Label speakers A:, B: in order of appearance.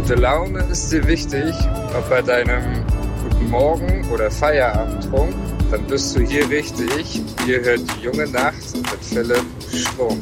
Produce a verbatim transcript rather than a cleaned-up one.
A: Gute Laune ist dir wichtig, ob bei deinem Guten Morgen oder Feierabendtrunk, dann bist du hier richtig. Ihr hört die junge Nacht mit Philipp Strunk.